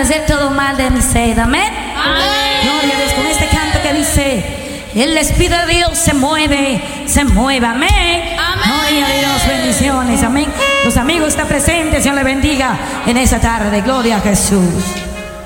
hacer todo mal de mi sed. Amén. Gloria a Dios, con este canto que dice: el Espíritu de Dios se mueve, amén. Gloria a Dios, bendiciones, amén. Los amigos están presentes, Dios les bendiga en esa tarde, gloria a Jesús.